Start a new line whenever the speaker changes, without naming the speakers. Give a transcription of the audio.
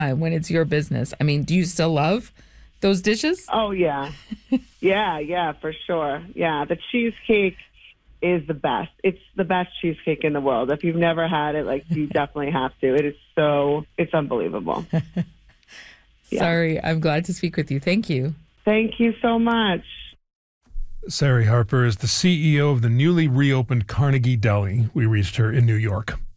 when it's your business. I mean, do you still love those dishes?
Oh, yeah. Yeah, for sure. Yeah, the cheesecake is the best. It's the best cheesecake in the world. If you've never had it, like, you definitely have to. It's unbelievable. Yeah.
Sorry, I'm glad to speak with you. Thank you.
Thank you so much.
Sari Harper is the CEO of the newly reopened Carnegie Deli. We reached her in New York.